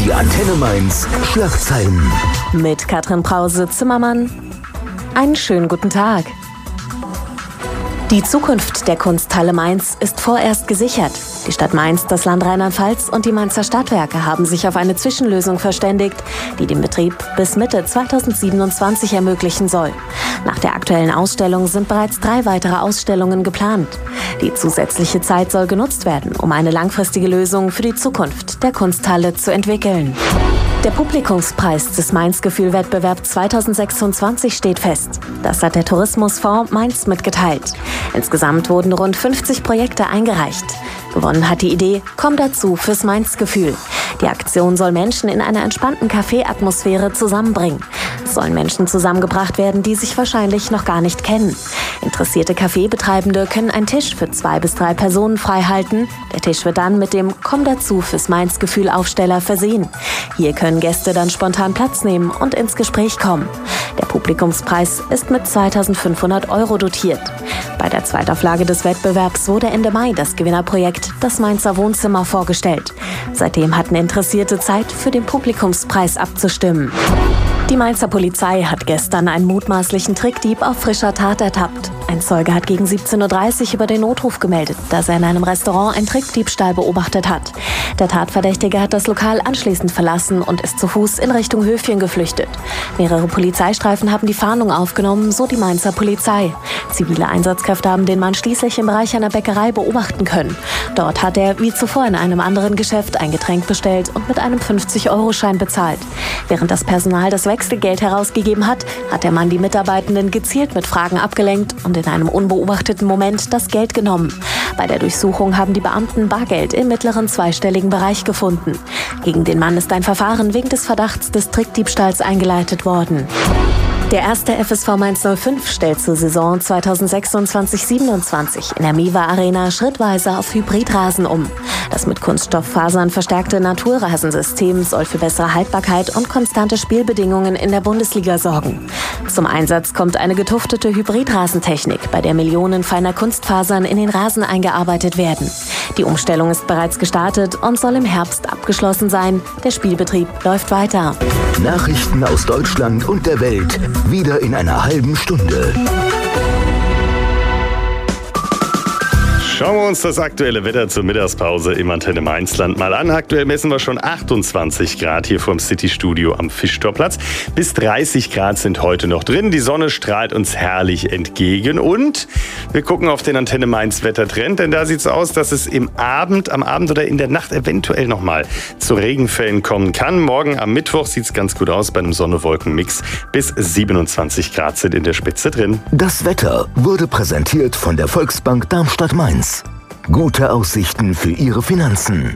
Die Antenne Mainz Schlagzeilen. Mit Katrin Brause-Zimmermann. Einen schönen guten Tag. Die Zukunft der Kunsthalle Mainz ist vorerst gesichert. Die Stadt Mainz, das Land Rheinland-Pfalz und die Mainzer Stadtwerke haben sich auf eine Zwischenlösung verständigt, die den Betrieb bis Mitte 2027 ermöglichen soll. Nach der aktuellen Ausstellung sind bereits 3 weitere Ausstellungen geplant. Die zusätzliche Zeit soll genutzt werden, um eine langfristige Lösung für die Zukunft der Kunsthalle zu entwickeln. Der Publikumspreis des Mainz-Gefühl-Wettbewerb 2026 steht fest. Das hat der Tourismusfonds Mainz mitgeteilt. Insgesamt wurden rund 50 Projekte eingereicht. Gewonnen hat die Idee Komm dazu fürs Mainz-Gefühl. Die Aktion soll Menschen in einer entspannten Café-Atmosphäre zusammenbringen. Es sollen Menschen zusammengebracht werden, die sich wahrscheinlich noch gar nicht kennen. Interessierte Kaffeebetreibende können einen Tisch für 2 bis 3 Personen freihalten. Der Tisch wird dann mit dem Komm dazu fürs Mainz-Gefühl-Aufsteller versehen. Hier können Gäste dann spontan Platz nehmen und ins Gespräch kommen. Der Publikumspreis ist mit 2.500 € dotiert. Bei der Zweitauflage des Wettbewerbs wurde Ende Mai das Gewinnerprojekt Das Mainzer Wohnzimmer vorgestellt. Seitdem hatten Interessierte Zeit, für den Publikumspreis abzustimmen. Die Mainzer Polizei hat gestern einen mutmaßlichen Trickdieb auf frischer Tat ertappt. Ein Zeuge hat gegen 17:30 Uhr über den Notruf gemeldet, dass er in einem Restaurant einen Trickdiebstahl beobachtet hat. Der Tatverdächtige hat das Lokal anschließend verlassen und ist zu Fuß in Richtung Höfchen geflüchtet. Mehrere Polizeistreifen haben die Fahndung aufgenommen, so die Mainzer Polizei. Zivile Einsatzkräfte haben den Mann schließlich im Bereich einer Bäckerei beobachten können. Dort hat er, wie zuvor in einem anderen Geschäft, ein Getränk bestellt und mit einem 50-Euro-Schein bezahlt. Während das Personal das Wechselgeld herausgegeben hat, hat der Mann die Mitarbeitenden gezielt mit Fragen abgelenkt und in einem unbeobachteten Moment das Geld genommen. Bei der Durchsuchung haben die Beamten Bargeld im mittleren zweistelligen Bereich gefunden. Gegen den Mann ist ein Verfahren wegen des Verdachts des Trickdiebstahls eingeleitet worden. Der erste FSV Mainz 05 stellt zur Saison 2026/27 in der Miwa Arena schrittweise auf Hybridrasen um. Das mit Kunststofffasern verstärkte Naturrasensystem soll für bessere Haltbarkeit und konstante Spielbedingungen in der Bundesliga sorgen. Zum Einsatz kommt eine getuftete Hybridrasentechnik, bei der Millionen feiner Kunstfasern in den Rasen eingearbeitet werden. Die Umstellung ist bereits gestartet und soll im Herbst abgeschlossen sein. Der Spielbetrieb läuft weiter. Nachrichten aus Deutschland und der Welt. Wieder in einer halben Stunde. Schauen wir uns das aktuelle Wetter zur Mittagspause im Antenne Mainzland mal an. Aktuell messen wir schon 28 Grad hier vom City-Studio am Fischtorplatz. Bis 30 Grad sind heute noch drin. Die Sonne strahlt uns herrlich entgegen. Und wir gucken auf den Antenne Mainz Wettertrend, denn da sieht es aus, dass es am Abend oder in der Nacht eventuell nochmal zu Regenfällen kommen kann. Morgen am Mittwoch sieht es ganz gut aus bei einem Sonne-Wolken-Mix. Bis 27 Grad sind in der Spitze drin. Das Wetter wurde präsentiert von der Volksbank Darmstadt-Mainz. Gute Aussichten für Ihre Finanzen.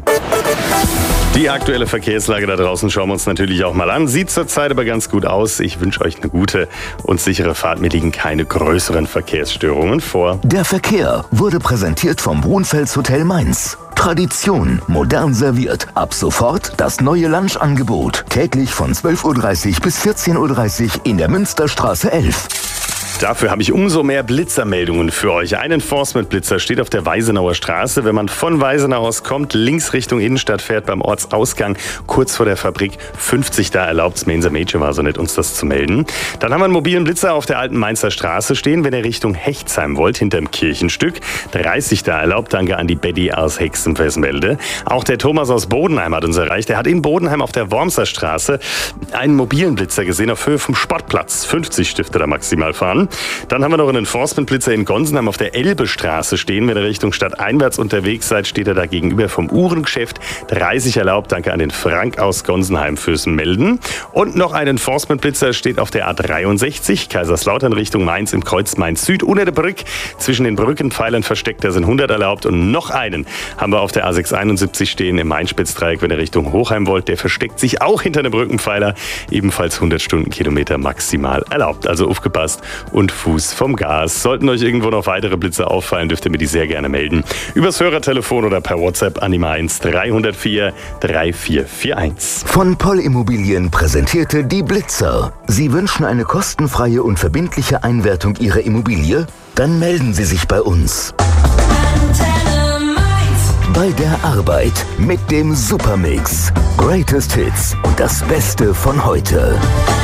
Die aktuelle Verkehrslage da draußen schauen wir uns natürlich auch mal an. Sieht zurzeit aber ganz gut aus. Ich wünsche euch eine gute und sichere Fahrt. Mir liegen keine größeren Verkehrsstörungen vor. Der Verkehr wurde präsentiert vom Brunfels Hotel Mainz. Tradition, modern serviert. Ab sofort das neue Lunchangebot. Täglich von 12:30 Uhr bis 14:30 Uhr in der Münsterstraße 11. Dafür habe ich umso mehr Blitzermeldungen für euch. Ein Enforcement-Blitzer steht auf der Weisenauer Straße. Wenn man von Weisenau aus kommt, links Richtung Innenstadt fährt, beim Ortsausgang, kurz vor der Fabrik 50, da erlaubt es mir, unser Mädchen war so nett, uns das zu melden. Dann haben wir einen mobilen Blitzer auf der alten Mainzer Straße stehen, wenn ihr Richtung Hechtsheim wollt, hinterm Kirchenstück. 30 da erlaubt, danke an die Betty aus Hexenversmelde. Auch der Thomas aus Bodenheim hat uns erreicht. Er hat in Bodenheim auf der Wormser Straße einen mobilen Blitzer gesehen, auf Höhe vom Sportplatz. 50 dürfte da maximal fahren. Dann haben wir noch einen Enforcement-Blitzer in Gonsenheim auf der Elbestraße stehen. Wenn ihr Richtung Stadt einwärts unterwegs seid, steht er da gegenüber vom Uhrengeschäft. 30 erlaubt, danke an den Frank aus Gonsenheim fürs Melden. Und noch ein Enforcement-Blitzer steht auf der A63, Kaiserslautern Richtung Mainz im Kreuz Mainz-Süd. Unter der Brücke, zwischen den Brückenpfeilern versteckt, da sind 100 erlaubt. Und noch einen haben wir auf der A671 stehen im Main-Spitz-Dreieck, wenn ihr Richtung Hochheim wollt. Der versteckt sich auch hinter einem Brückenpfeiler. Ebenfalls 100 Stundenkilometer maximal erlaubt. Also aufgepasst und Fuß vom Gas. Sollten euch irgendwo noch weitere Blitze auffallen, dürft ihr mir die sehr gerne melden. Übers Hörertelefon oder per WhatsApp an die Mainz 304 3441. Von Poll Immobilien präsentierte die Blitzer. Sie wünschen eine kostenfreie und verbindliche Einwertung Ihrer Immobilie? Dann melden Sie sich bei uns. Bei der Arbeit mit dem Supermix. Greatest Hits und das Beste von heute.